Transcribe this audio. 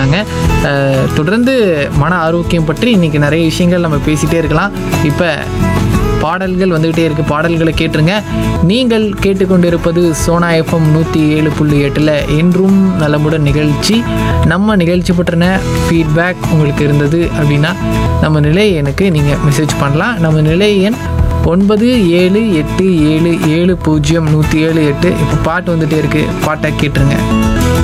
சொன்னாங்க. தொடர்ந்து மன ஆரோக்கியம் பற்றி இன்றைக்கி நிறைய விஷயங்கள் நம்ம பேசிகிட்டே இருக்கலாம். இப்போ பாடல்கள் வந்துக்கிட்டே இருக்குது, பாடல்களை கேட்டுருங்க. நீங்கள் கேட்டுக்கொண்டிருப்பது சோனா எஃப்எம் 107.8 என்றும் நலமுடன் நிகழ்ச்சி. நம்ம நிகழ்ச்சி பற்றின ஃபீட்பேக் உங்களுக்கு இருந்தது அப்படின்னா நம்ம நிலை எனக்கு நீங்கள் மெசேஜ் பண்ணலாம். நம்ம நிலை எண் 9787700178. இப்போ பாட்டு வந்துகிட்டே இருக்குது, பாட்டை கேட்டுருங்க.